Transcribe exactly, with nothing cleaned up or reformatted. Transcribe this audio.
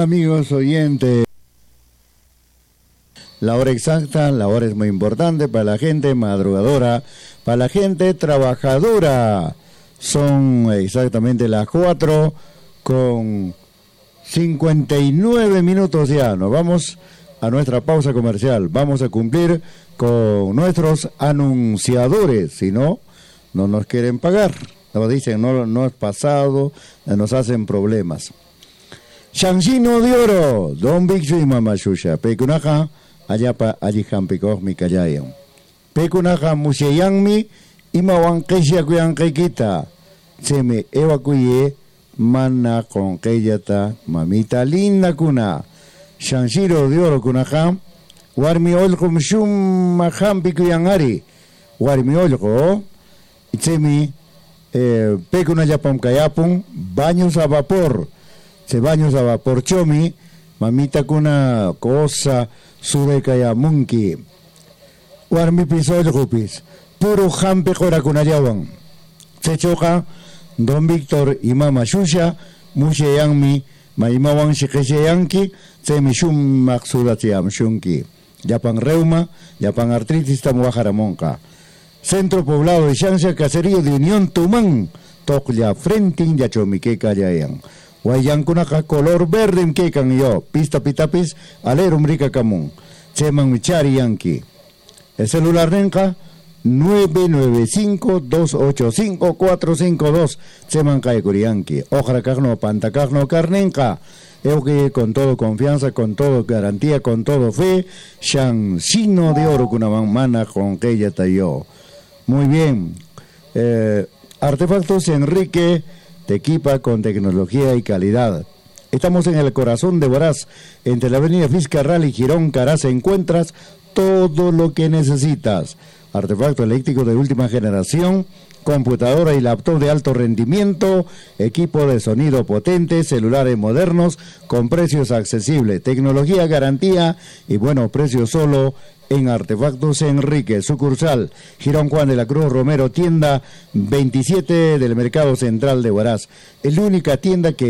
amigos oyentes. La hora exacta, la hora es muy importante para la gente madrugadora, para la gente trabajadora. Son exactamente las cuatro con cincuenta y nueve minutos ya. Nos vamos a nuestra pausa comercial. Vamos a cumplir con nuestros anunciadores, si no, no nos quieren pagar. Nos dicen, no, no es pasado, nos hacen problemas. Shansino de oro, Don Bixu y Mamashusha, Pekunaja, Ayapa, Ajihampikoh, Mikayayan. Pekunaja, Museyangmi, Imawankesha Kuyankekita, Seme Evacuye, Mana con Keyata, Mamita Linda Kuna, Shanshiro de oro Kunaja, Warmi Olkum Shum Mahampi Kuyangari, Warmi Olko, Itzemi, eh, Pekunayapam Kayapum, baños a vapor. Se baños a vapor chomi, mamita kuna cosa sube kaya munki. Warmi pisoy rupis, puro jampe kora kunayawan. Se choca Don Víctor y Mama Shusha, mushe yangmi, maimawan shikeshe yanki, se mishum maksudatiam shunki. Yapan reuma, yapan artritis tamuajaramonca. Centro Poblado de Shansha, Caserío de Unión Tumán, Tokya Frentin Yachomique Kayayan. Guayankunaka color verde en kekan yo, pista pitapis, alerum rica camun, cheman michari yanki. El celular renca nueve nueve cinco, dos ocho cinco, cuatro cinco dos, cheman caicurianki. Ojara carno, pantacarno, carnenca. Eu que con todo confianza, con todo garantía, con todo fe, Shansino de oro con una mana con que ella yo. Muy bien. Eh, Artefactos Enrique te equipa con tecnología y calidad. Estamos en el corazón de Huaraz, entre la avenida Fiscarral y Girón Caraz encuentras todo lo que necesitas. Artefacto eléctrico de última generación, computadora y laptop de alto rendimiento, equipo de sonido potente, celulares modernos con precios accesibles, tecnología, garantía y buenos precios solo en Artefactos Enrique, sucursal Girón Juan de la Cruz Romero, tienda veintisiete del Mercado Central de Huaraz. Es la única tienda que